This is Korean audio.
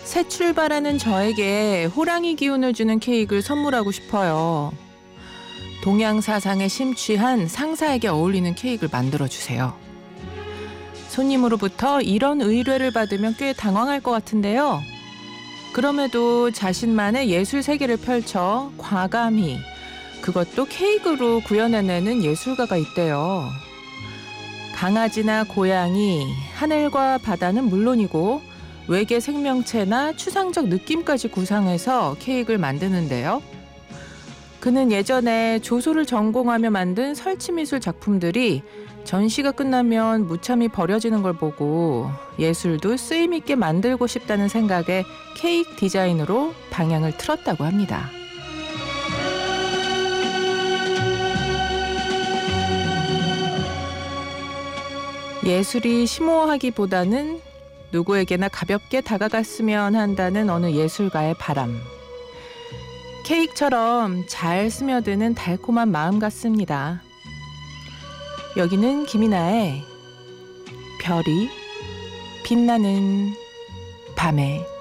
새 출발하는 저에게 호랑이 기운을 주는 케이크를 선물하고 싶어요. 동양 사상에 심취한 상사에게 어울리는 케이크를 만들어주세요. 손님으로부터 이런 의뢰를 받으면 꽤 당황할 것 같은데요. 그럼에도 자신만의 예술 세계를 펼쳐 과감히, 그것도 케이크로 구현해내는 예술가가 있대요. 강아지나 고양이, 하늘과 바다는 물론이고 외계 생명체나 추상적 느낌까지 구상해서 케이크를 만드는데요. 그는 예전에 조소를 전공하며 만든 설치미술 작품들이 전시가 끝나면 무참히 버려지는 걸 보고 예술도 쓰임있게 만들고 싶다는 생각에 케이크 디자인으로 방향을 틀었다고 합니다. 예술이 심오하기보다는 누구에게나 가볍게 다가갔으면 한다는 어느 예술가의 바람. 케이크처럼 잘 스며드는 달콤한 마음 같습니다. 여기는 김이나의 별이 빛나는 밤에.